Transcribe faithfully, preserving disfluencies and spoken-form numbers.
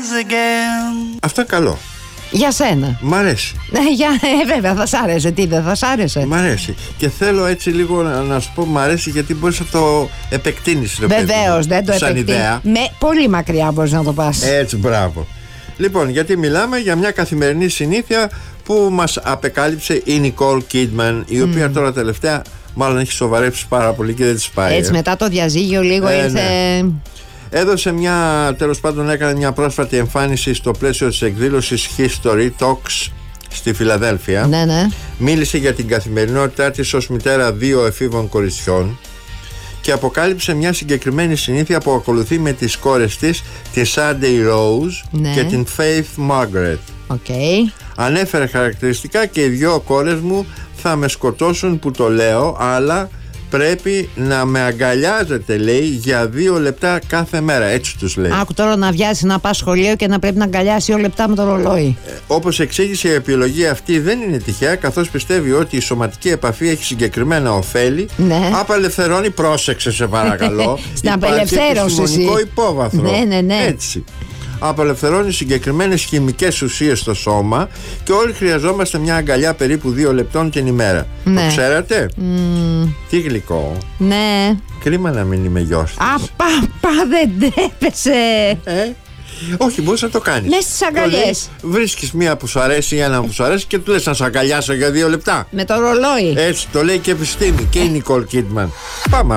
Αυτό είναι καλό. Για σένα. Μ' αρέσει. Ναι, για, ε, βέβαια, θα σ' άρεσε. Τι δεν θα σ' άρεσε. Μ' αρέσει. Και θέλω έτσι λίγο να, να σου πω, μ' αρέσει γιατί μπορείς να το επεκτείνεις. Βεβαίως, δεν το επεκτείνεις. Με πολύ μακριά μπορείς να το πας. Έτσι, μπράβο. Λοιπόν, γιατί μιλάμε για μια καθημερινή συνήθεια που μας απεκάλυψε η Νικόλ Κίτμαν, η οποία mm. τώρα τελευταία μάλλον έχει σοβαρέψει πάρα πολύ και δεν της πάει. Έτσι, ε. μετά το διαζύγιο λίγο ε, ήρθε. Ναι. Έδωσε μια, τέλος πάντων έκανε μια πρόσφατη εμφάνιση στο πλαίσιο της εκδήλωσης History Talks στη Φιλαδέλφια. Ναι, ναι. Μίλησε για την καθημερινότητά της ως μητέρα δύο εφήβων κοριτσιών και αποκάλυψε μια συγκεκριμένη συνήθεια που ακολουθεί με τις κόρες της, τη Sunday Rose ναι. και την Faith Margaret. Okay. Ανέφερε χαρακτηριστικά και οι δυο κόρες μου θα με σκοτώσουν που το λέω, αλλά πρέπει να με αγκαλιάζετε, λέει, για δύο λεπτά κάθε μέρα. Έτσι τους λέει. Άκου τώρα να βιάσει να πας σχολείο και να πρέπει να αγκαλιάσει δύο λεπτά με το ρολόι. Ε, όπως εξήγησε, η επιλογή αυτή δεν είναι τυχαία, καθώς πιστεύει ότι η σωματική επαφή έχει συγκεκριμένα ωφέλη. Ναι. Απελευθερώνει, πρόσεξε σε παρακαλώ. Στην απελευθέρωση. Επιστημονικό υπόβαθρο. Ναι, ναι, ναι. Έτσι. Απελευθερώνει συγκεκριμένες χημικές ουσίες στο σώμα και όλοι χρειαζόμαστε μια αγκαλιά περίπου δύο λεπτών την ημέρα. Ναι. Το ξέρατε? Mm. Τι γλυκό. Ναι. Κρίμα να μην είμαι γιος της. Απαπα, δεν τρέπεσαι. Ε, όχι, μπορείς να το κάνεις. Μέσα στις αγκαλιές. Βρίσκεις μία που σου αρέσει ή ένα που σου αρέσει και του λες να σε αγκαλιάσω για δύο λεπτά. Με το ρολόι. Έτσι το λέει και επιστήμη και η Νικόλ Κίτμαν. Πάμε.